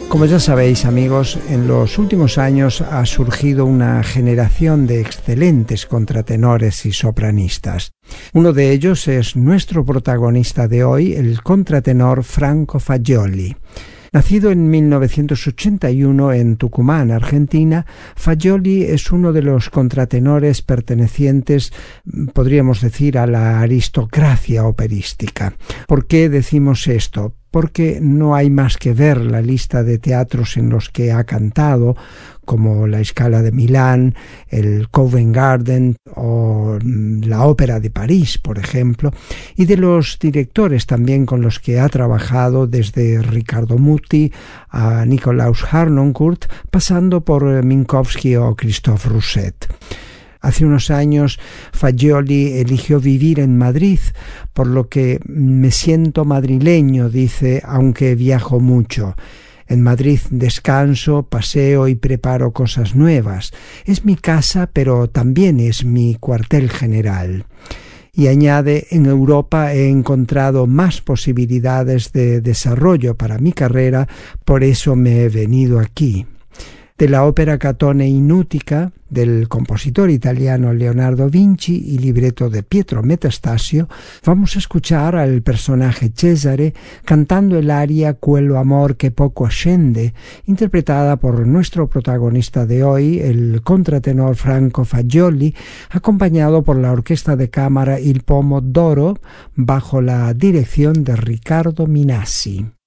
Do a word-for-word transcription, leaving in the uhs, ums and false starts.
Como ya sabéis, amigos, en los últimos años ha surgido una generación de excelentes contratenores y sopranistas. Uno de ellos es nuestro protagonista de hoy, el contratenor Franco Fagioli. Nacido en mil novecientos ochenta y uno en Tucumán, Argentina, Fagioli es uno de los contratenores pertenecientes, podríamos decir, a la aristocracia operística. ¿Por qué decimos esto? Porque no hay más que ver la lista de teatros en los que ha cantado, como la Scala de Milán, el Covent Garden o la Ópera de París, por ejemplo, y de los directores también con los que ha trabajado, desde Riccardo Muti a Nikolaus Harnoncourt, pasando por Minkowski o Christophe Rousset. Hace unos años Fagioli eligió vivir en Madrid, por lo que me siento madrileño, dice, aunque viajo mucho. En Madrid descanso, paseo y preparo cosas nuevas. Es mi casa, pero también es mi cuartel general. Y añade, en Europa he encontrado más posibilidades de desarrollo para mi carrera, por eso me he venido aquí. De la ópera Catone in Utica, del compositor italiano Leonardo Vinci y libreto de Pietro Metastasio, vamos a escuchar al personaje Cesare cantando el aria Quello amor che poco ascende, interpretada por nuestro protagonista de hoy, el contratenor Franco Fagioli, acompañado por la orquesta de cámara Il Pomo d'Oro, bajo la dirección de Riccardo Minassi.